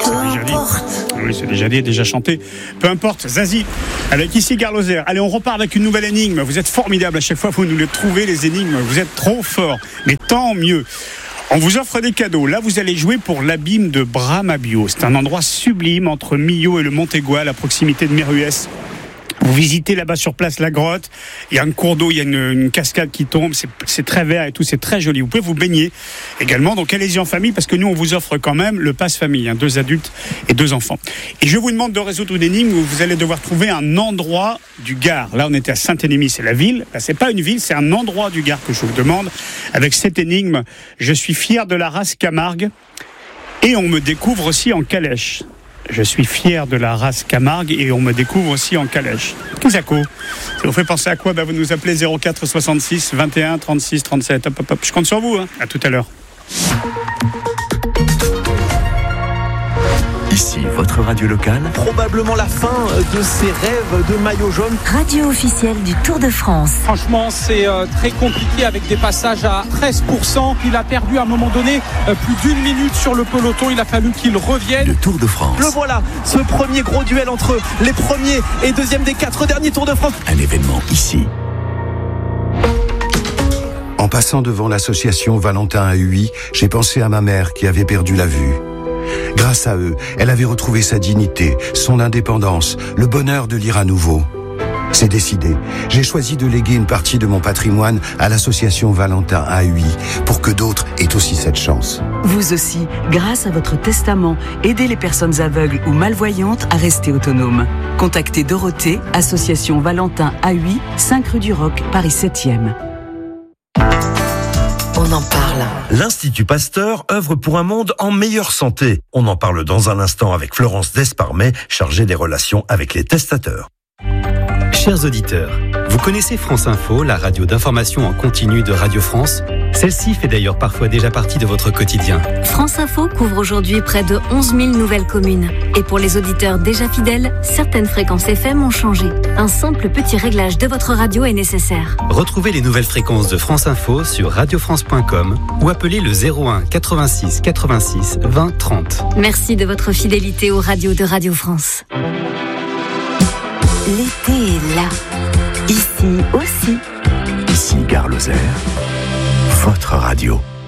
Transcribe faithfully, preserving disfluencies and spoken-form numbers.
déjà dit. Oui, c'est déjà dit, déjà chanté. Peu importe, Zazie, avec ici Gare Lozère. Allez, on repart avec une nouvelle énigme. Vous êtes formidable à chaque fois, vous nous les trouvez, les énigmes. Vous êtes trop forts, mais tant mieux. On vous offre des cadeaux. Là, vous allez jouer pour l'abîme de Bramabio. C'est un endroit sublime entre Millau et le Montégoal, à proximité de Méruès. Vous visitez là-bas sur place la grotte, il y a un cours d'eau, il y a une, une cascade qui tombe, c'est, c'est très vert et tout, c'est très joli. Vous pouvez vous baigner également, donc allez-y en famille parce que nous on vous offre quand même le pass famille, hein, deux adultes et deux enfants. Et je vous demande de résoudre une énigme où vous allez devoir trouver un endroit du Gard. Là on était à Saint-Énémy, c'est la ville, là c'est pas une ville, c'est un endroit du Gard que je vous demande. Avec cette énigme, je suis fier de la race Camargue et on me découvre aussi en calèche. Je suis fier de la race Camargue et on me découvre aussi en calèche. Kizako, ça vous fait penser à quoi? Bah, vous nous appelez zéro quatre soixante-six vingt et un trente-six trente-sept. Hop, hop, hop. Je compte sur vous. Hein. À tout à l'heure. Ici, votre radio locale. Probablement la fin de ses rêves de maillot jaune. Radio officielle du Tour de France. Franchement, c'est euh, très compliqué avec des passages à treize pour cent. Il a perdu à un moment donné euh, plus d'une minute sur le peloton. Il a fallu qu'il revienne. Le Tour de France. Le voilà, ce premier gros duel entre les premiers et deuxièmes des quatre derniers Tours de France. Un événement ici. En passant devant l'association Valentin à Huy, j'ai pensé à ma mère qui avait perdu la vue. Grâce à eux, elle avait retrouvé sa dignité, son indépendance, le bonheur de lire à nouveau. C'est décidé. J'ai choisi de léguer une partie de mon patrimoine à l'association Valentin à Huy pour que d'autres aient aussi cette chance. Vous aussi, grâce à votre testament, aidez les personnes aveugles ou malvoyantes à rester autonomes. Contactez Dorothée, association Valentin à Huy, cinq rue du Roc, Paris septième. On en parle. L'Institut Pasteur œuvre pour un monde en meilleure santé. On en parle dans un instant avec Florence Desparmet, chargée des relations avec les testateurs. Chers auditeurs, vous connaissez France Info, la radio d'information en continu de Radio France? Celle-ci fait d'ailleurs parfois déjà partie de votre quotidien. France Info couvre aujourd'hui près de onze mille nouvelles communes. Et pour les auditeurs déjà fidèles, certaines fréquences F M ont changé. Un simple petit réglage de votre radio est nécessaire. Retrouvez les nouvelles fréquences de France Info sur radio france point com ou appelez le zéro un quatre-vingt-six quatre-vingt-six vingt trente. Merci de votre fidélité aux radios de Radio France. L'été est là. Ici aussi. Ici, Gare Lozère, votre radio.